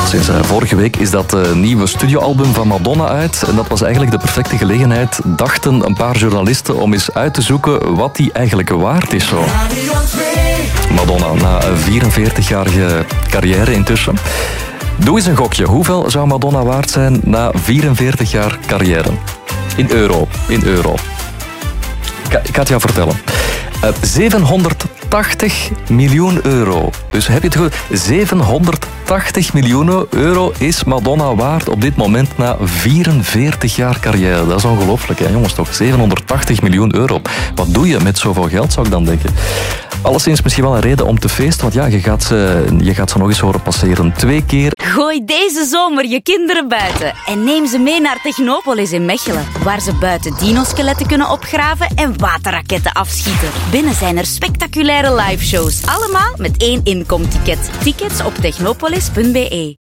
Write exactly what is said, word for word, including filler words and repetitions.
Sinds uh, vorige week is dat uh, nieuwe studioalbum van Madonna uit. En dat was eigenlijk de perfecte gelegenheid, dachten een paar journalisten, om eens uit te zoeken wat die eigenlijk waard is. Zo. Madonna, na een vierenveertigjarige carrière intussen. Doe eens een gokje. Hoeveel zou Madonna waard zijn na vierenveertig jaar carrière? In euro. In euro. Ik, ik ga het jou vertellen. Uh, zevenhonderdtachtig miljoen euro. Dus heb je het goed? zevenhonderdtachtig miljoen euro is Madonna waard op dit moment na vierenveertig jaar carrière. Dat is ongelooflijk, hè, jongens, toch? zevenhonderdtachtig miljoen euro. Wat doe je met zoveel geld, zou ik dan denken? Alleszins misschien wel een reden om te feesten, want ja, je gaat ze, je gaat ze nog eens horen passeren. Twee keer. Gooi deze zomer je kinderen buiten en neem ze mee naar Technopolis in Mechelen, waar ze buiten dinoskeletten kunnen opgraven en waterraketten afschieten. Binnen zijn er spectaculaire liveshows, allemaal met één inkomticket. Tickets op technopolis punt be.